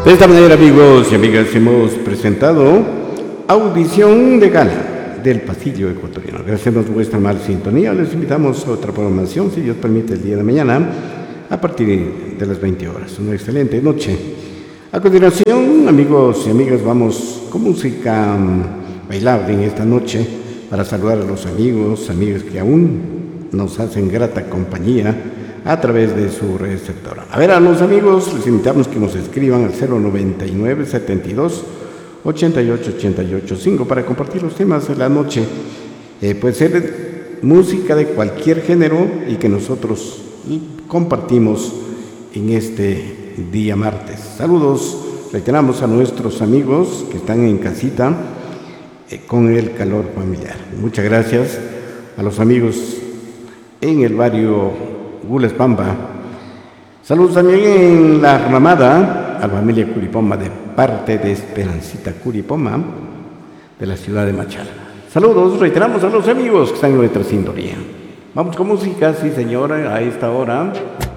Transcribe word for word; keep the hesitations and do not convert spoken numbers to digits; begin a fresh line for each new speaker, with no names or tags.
De esta manera, amigos y amigas, hemos presentado Audición de Gala del Pasillo Ecuatoriano. Gracias por vuestra mala sintonía. Les invitamos a otra programación, si Dios permite, el día de mañana, a partir de las veinte horas. Una excelente noche. A continuación, amigos y amigas, vamos con música bailable en esta noche para saludar a los amigos, amigas que aún nos hacen grata compañía a través de su receptora. A ver, a los amigos les invitamos que nos escriban al cero noventa y nueve, setenta y dos, ochenta y ocho, ochenta y ocho, cinco para compartir los temas de la noche. Eh, puede ser música de cualquier género y que nosotros compartimos en este día martes. Saludos, reiteramos a nuestros amigos que están en casita eh, con el calor familiar. Muchas gracias a los amigos en el barrio Gules Pampa. Saludos también en la Ramada a la familia Curipoma de parte de Esperancita Curipoma de la ciudad de Machala. Saludos, reiteramos a los amigos que están en nuestra sintonía. Vamos con música, sí señora, a esta hora.